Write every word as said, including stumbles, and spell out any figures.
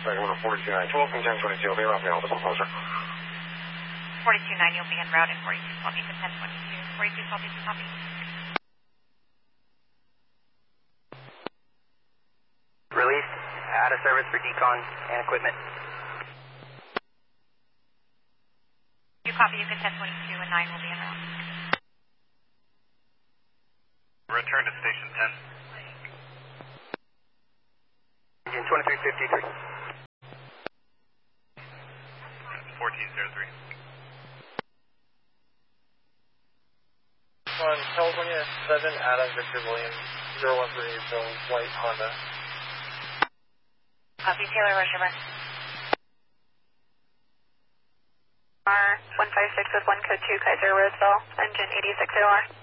second one to forty-two nine twelve from ten twenty-two, obey roughly all the composer. forty-two nine, you'll begin routing forty-two twelve, you can ten twenty-two, forty-two twelve, you can copy. Released, out of service for decon and equipment. You copy, you can ten twenty-two and nine will be in route. Return to station ten. Engine twenty-three fifty-three. fourteen oh three. On California seven, Adam Victor Williams, zero one three April, white Honda. Copy, Taylor, Roger, R one five six with one code two, Kaiser Roseville, engine eighty-six O R.